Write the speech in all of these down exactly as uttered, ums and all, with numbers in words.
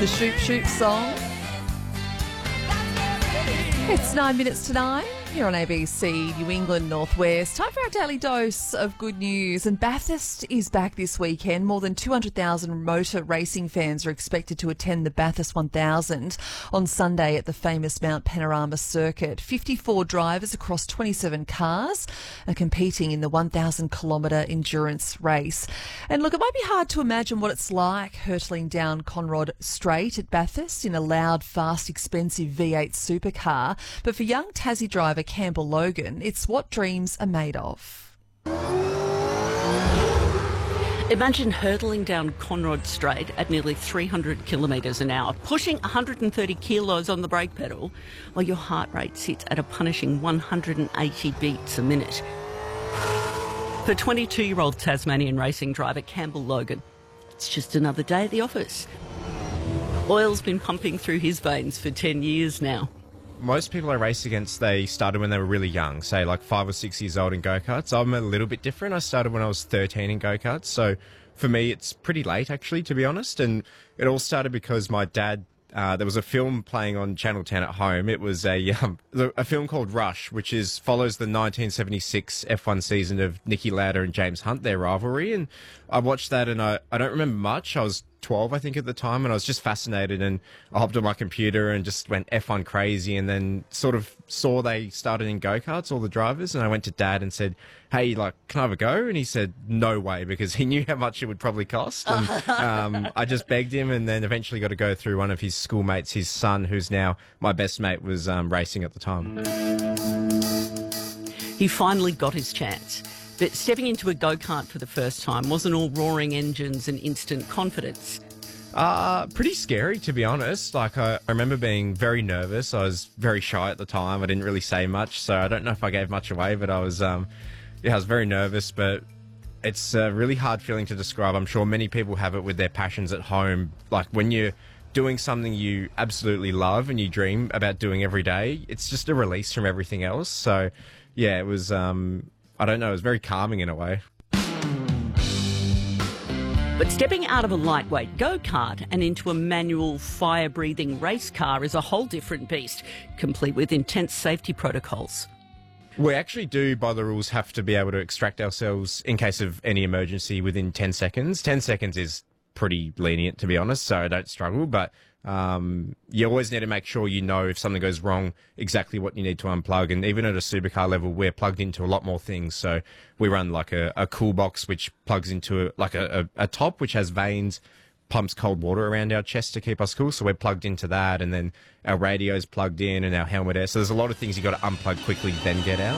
the Shoop Shoop song. It's nine minutes to nine. You're on A B C New England Northwest. Time for our daily dose of good news. And Bathurst is back this weekend. More than two hundred thousand motor racing fans are expected to attend the Bathurst one thousand on Sunday at the famous Mount Panorama Circuit. fifty-four drivers across twenty-seven cars are competing in the one thousand kilometre endurance race. And look, it might be hard to imagine what it's like hurtling down Conrod Straight at Bathurst in a loud, fast, expensive V eight supercar. But for young Tassie driver Campbell Logan, it's what dreams are made of. Imagine hurtling down Conrod Straight at nearly three hundred kilometres an hour, pushing one hundred thirty kilos on the brake pedal, while your heart rate sits at a punishing one hundred eighty beats a minute. For twenty-two-year-old Tasmanian racing driver Campbell Logan, it's just another day at the office. Oil's been pumping through his veins for ten years now. Most people I race against, they started when they were really young, say like five or six years old in go-karts. I'm a little bit different. I started when I was thirteen in go-karts. So for me, it's pretty late, actually, to be honest. And it all started because my dad, uh, there was a film playing on Channel ten at home. It was a um, a film called Rush, which is follows the nineteen seventy-six F one season of Niki Lauda and James Hunt, their rivalry. And I watched that and I, I don't remember much. I was twelve, I think, at the time, and I was just fascinated, and I hopped on my computer and just went F one crazy, and then sort of saw they started in go-karts, all the drivers, and I went to Dad and said, hey, like, can I have a go? And he said, no way, because he knew how much it would probably cost. And um, I just begged him, and then eventually got to go through one of his schoolmates. His son, who's now my best mate, was um, racing at the time. He finally got his chance. But stepping into a go-kart for the first time wasn't all roaring engines and instant confidence. Uh, pretty scary, to be honest. Like, I, I remember being very nervous. I was very shy at the time. I didn't really say much, so I don't know if I gave much away, but I was, um, yeah, I was very nervous, but it's a really hard feeling to describe. I'm sure many people have it with their passions at home. Like, when you're doing something you absolutely love and you dream about doing every day, it's just a release from everything else. So, yeah, it was, um... I don't know, it was very calming in a way. But stepping out of a lightweight go-kart and into a manual, fire-breathing race car is a whole different beast, complete with intense safety protocols. We actually do, by the rules, have to be able to extract ourselves in case of any emergency within ten seconds. ten seconds is pretty lenient, to be honest, so I don't struggle, but um, you always need to make sure you know if something goes wrong, exactly what you need to unplug. And even at a supercar level, we're plugged into a lot more things. So we run like a, a cool box, which plugs into a, like a, a, a top, which has veins, pumps cold water around our chest to keep us cool. So we're plugged into that. And then our radio's plugged in and our helmet air. So there's a lot of things you got to unplug quickly, then get out.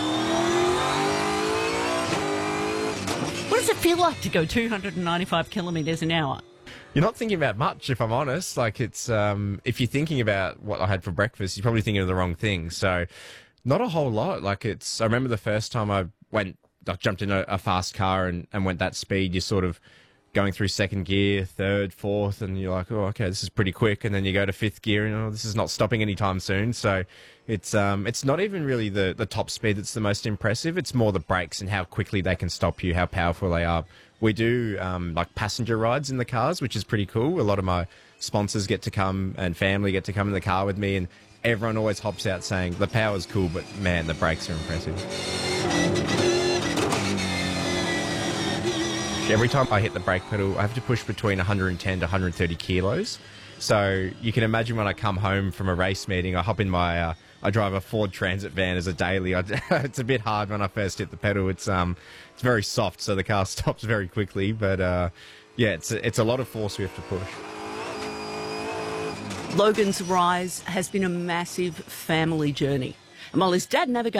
What does it feel like to go two hundred ninety-five kilometres an hour? You're not thinking about much, if I'm honest. Like, it's, um, if you're thinking about what I had for breakfast, you're probably thinking of the wrong thing. So not a whole lot. Like, it's, I remember the first time I went, like, jumped in a, a fast car and, and went that speed, you're sort of going through second gear, third, fourth, and you're like, oh, okay, this is pretty quick. And then you go to fifth gear and, oh, this is not stopping anytime soon. So it's, um, it's not even really the, the top speed that's the most impressive. It's more the brakes and how quickly they can stop you, how powerful they are. We do um, like passenger rides in the cars, which is pretty cool. A lot of my sponsors get to come and family get to come in the car with me, and everyone always hops out saying the power's cool, but man, the brakes are impressive. Every time I hit the brake pedal, I have to push between one hundred ten to one hundred thirty kilos. So you can imagine when I come home from a race meeting, I hop in my, uh, I drive a Ford Transit van as a daily. I, it's a bit hard when I first hit the pedal. It's um, it's very soft, so the car stops very quickly. But uh, yeah, it's a, it's a lot of force we have to push. Logan's rise has been a massive family journey. And while his dad navigated